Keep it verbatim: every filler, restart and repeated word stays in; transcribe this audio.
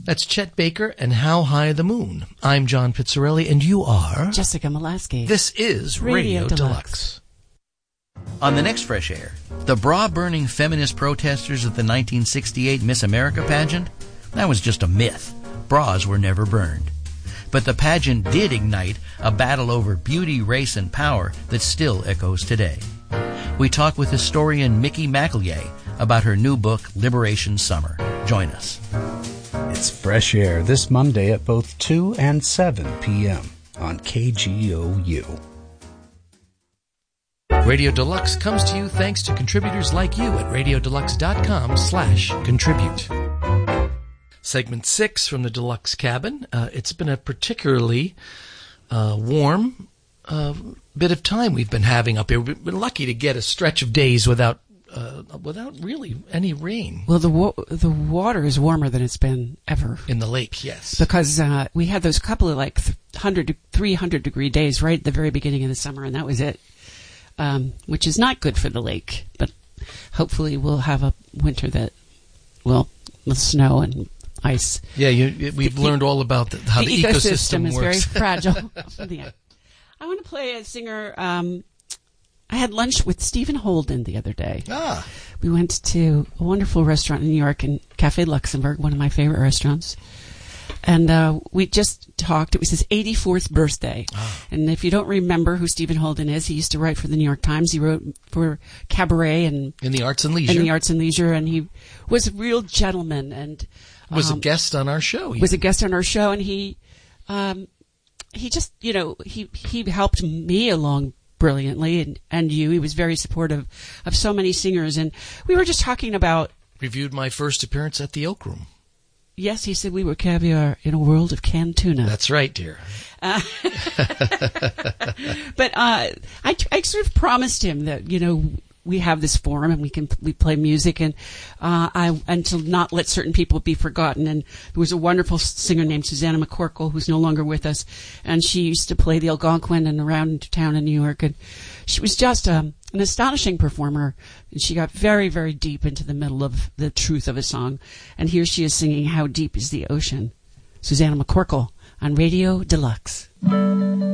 That's Chet Baker and How High the Moon. I'm John Pizzarelli, and you are... Jessica Molaski. This is Radio, Radio Deluxe. Deluxe. On the next Fresh Air, the bra-burning feminist protesters at the nineteen sixty-eight Miss America pageant? That was just a myth. Bras were never burned. But the pageant did ignite a battle over beauty, race, and power that still echoes today. We talk with historian Mickey McEllier about her new book, Liberation Summer. Join us. It's Fresh Air this Monday at both two and seven p.m. on K G O U. Radio Deluxe comes to you thanks to contributors like you at radiodeluxe.com slash contribute. Segment six from the Deluxe Cabin. Uh, it's been a particularly uh, warm uh, bit of time we've been having up here. We've been lucky to get a stretch of days without uh, without really any rain. Well, the wa- the water is warmer than it's been ever. In the lake, yes. Because uh, we had those couple of like one hundred, three hundred degree days right at the very beginning of the summer, and that was it. Um, which is not good for the lake, but hopefully we'll have a winter that, well, with snow and ice. Yeah, you, we've the, learned all about the, how the, the ecosystem, ecosystem is works. very fragile. Yeah. I want to play a singer. Um, I had lunch with Stephen Holden the other day. Ah. We went to a wonderful restaurant in New York, in Cafe Luxembourg, one of my favorite restaurants. And uh, we just talked. It was his eighty-fourth birthday. Oh. And if you don't remember who Stephen Holden is, he used to write for the New York Times. He wrote for Cabaret and in the Arts and Leisure. In the Arts and Leisure, and he was a real gentleman and um, was a guest on our show. Was a guest on our show, and he um, he just you know he he helped me along brilliantly, and and you. He was very supportive of so many singers, and we were just talking about reviewed my first appearance at the Oak Room. Yes, he said we were caviar in a world of canned tuna. That's right, dear. Uh, but uh, I, I sort of promised him that, you know, we have this forum and we can we play music and uh, I and to not let certain people be forgotten. And there was a wonderful singer named Susanna McCorkle who's no longer with us, and she used to play the Algonquin and around town in New York, and she was just um, an astonishing performer. And she got very, very deep into the middle of the truth of a song. And here she is singing "How Deep Is the Ocean." Susanna McCorkle on Radio Deluxe.